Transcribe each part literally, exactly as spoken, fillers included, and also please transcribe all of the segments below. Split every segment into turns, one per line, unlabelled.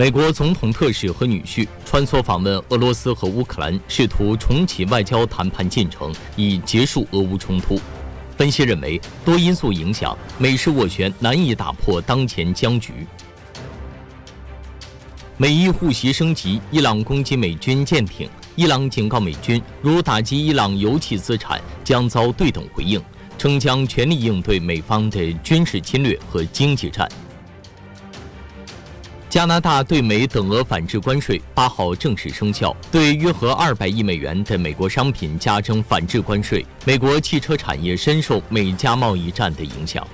美国总统特使和女婿穿梭访问俄罗斯和乌克兰，试图重启外交谈判进程，以结束俄乌冲突。分析认为，多因素影响，美势斡旋难以打破当前僵局。美伊互袭升级，伊朗攻击美军舰艇，伊朗警告美军，如打击伊朗油气资产，将遭对等回应，称将全力应对美方的军事侵略和经济战。加拿大对美等额反制关税八号正式生效，对约合二百亿美元的美国商品加征反制关税。美国汽车产业深受美加贸易战的影响。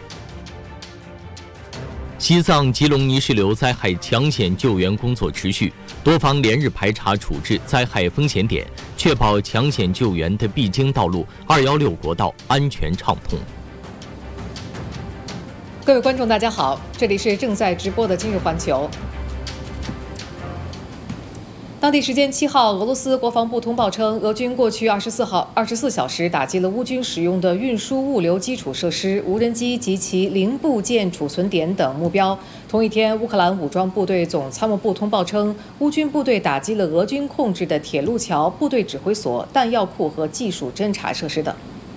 西藏吉隆泥石流灾害抢险救援工作持续，多方连日排查处置灾害风险点，确保抢险救援的必经道路二一六国道安全畅通。
各位观众，大家好，这里是正在直播的今日环球。当地时间七号，俄罗斯国防部通报称，俄军过去二十四号二十四小时打击了乌军使用的运输物流基础设施、无人机及其零部件储存点等目标。同一天，乌克兰武装部队总参谋部通报称，乌军部队打击了俄军控制的铁路桥、部队指挥所、弹药库和技术侦察设施等。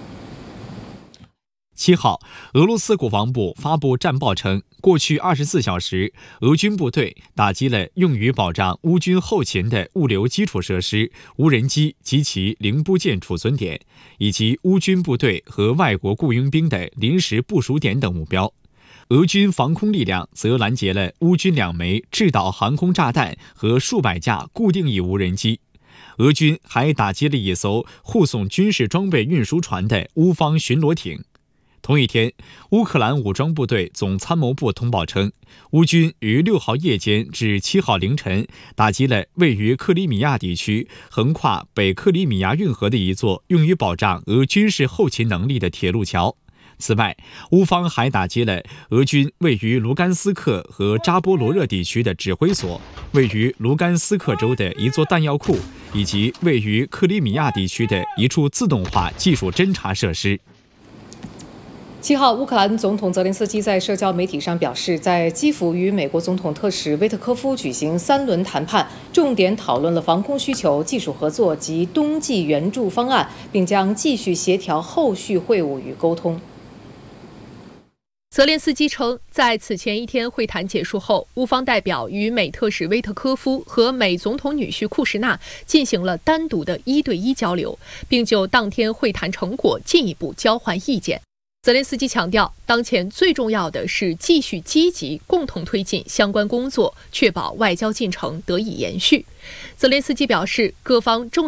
七号，俄罗斯国防部发布战报称，过去二十四小时，俄军部队打击了用于保障乌军后勤的物流基础设施、无人机及其零部件储存点，以及乌军部队和外国雇佣兵的临时部署点等目标。俄军防空力量则拦截了乌军两枚制导航空炸弹和数百架固定翼无人机。俄军还打击了一艘护送军事装备运输船的乌方巡逻艇。同一天，乌克兰武装部队总参谋部通报称，乌军于六号夜间至七号凌晨打击了位于克里米亚地区横跨北克里米亚运河的一座用于保障俄军事后勤能力的铁路桥。此外，乌方还打击了俄军位于卢甘斯克和扎波罗热地区的指挥所，位于卢甘斯克州的一座弹药库，以及位于克里米亚地区的一处自动化技术侦察设施。
七号，乌克兰总统泽连斯基在社交媒体上表示，在基辅与美国总统特使威特科夫举行三轮谈判，重点讨论了防空需求、技术合作及冬季援助方案，并将继续协调后续会晤与沟通。
泽连斯基称，在此前一天会谈结束后，乌方代表与美特使威特科夫和美总统女婿库什纳进行了单独的一对一交流，并就当天会谈成果进一步交换意见。泽连斯基强调，当前最重要的是继续积极共同推进相关工作，确保外交进程得以延续。泽连斯基表示，各方重